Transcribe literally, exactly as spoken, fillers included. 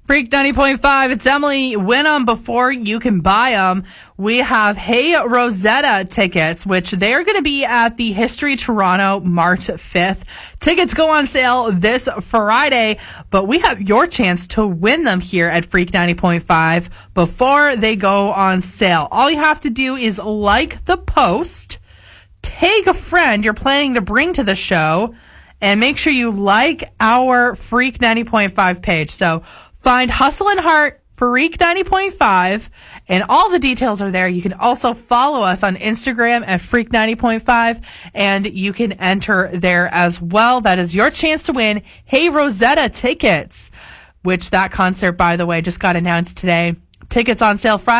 Freak ninety point five, it's Emily. Win them before you can buy them. We have Hey Rosetta tickets, which they're going to be at the History Toronto March fifth. Tickets go on sale this Friday, but we have your chance to win them here at Freak ninety point five before they go on sale. All you have to do is like the post, tag a friend you're planning to bring to the show, and make sure you like our Freak ninety point five page. So find Hustle and Heart Freak ninety point five, and all the details are there. You can also follow us on Instagram at Freak ninety point five, and you can enter there as well. That is your chance to win Hey Rosetta tickets, which that concert, by the way, just got announced today. Tickets on sale Friday.